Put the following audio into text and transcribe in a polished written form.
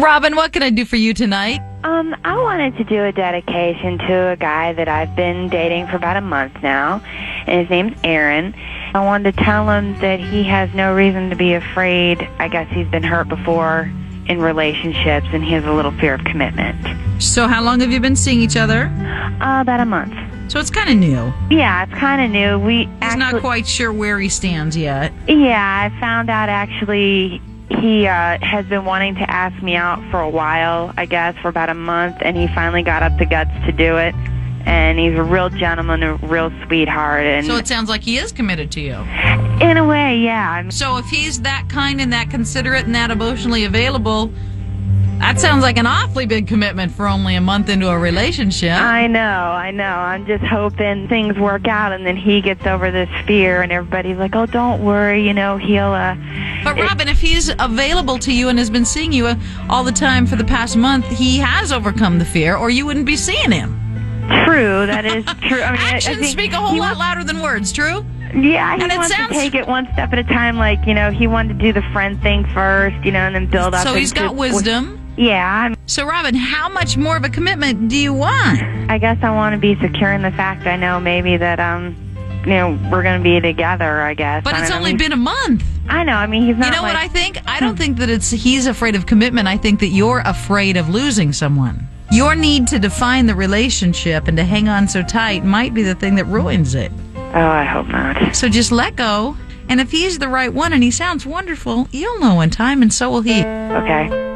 Robin, what can I do for you tonight? I wanted to do a dedication to a guy that I've been dating for about a month now, and his name's Aaron. I wanted to tell him that he has no reason to be afraid. I guess he's been hurt before in relationships, and he has a little fear of commitment. So how long have you been seeing each other? About a month. So it's kind of new. Yeah, it's kind of new. He's not quite sure where he stands yet. Yeah, I found out actually he has been wanting to ask me out for a while, I guess, for about a month, and he finally got up the guts to do it. And he's a real gentleman, a real sweetheart. And so it sounds like he is committed to you. In a way, yeah. So if he's that kind and that considerate and that emotionally available, that sounds like an awfully big commitment for only a month into a relationship. I know. I'm just hoping things work out and then he gets over this fear and everybody's like, oh, don't worry, he'll... But Robin, if he's available to you and has been seeing you all the time for the past month, he has overcome the fear or you wouldn't be seeing him. True, that is true. I mean, Actions speak a whole lot louder than words, true? Yeah, he wants to take it one step at a time. Like, he wanted to do the friend thing first, and then build up. So he's got wisdom. Yeah. So, Robin, how much more of a commitment do you want? I guess I want to be secure in the fact I know maybe that, we're going to be together, I guess. But it's only been a month. I know. I mean, he's not. You know what I think? I don't think that he's afraid of commitment. I think that you're afraid of losing someone. Your need to define the relationship and to hang on so tight might be the thing that ruins it. Oh, I hope not. So just let go. And if he's the right one and he sounds wonderful, you'll know in time, and so will he. Okay.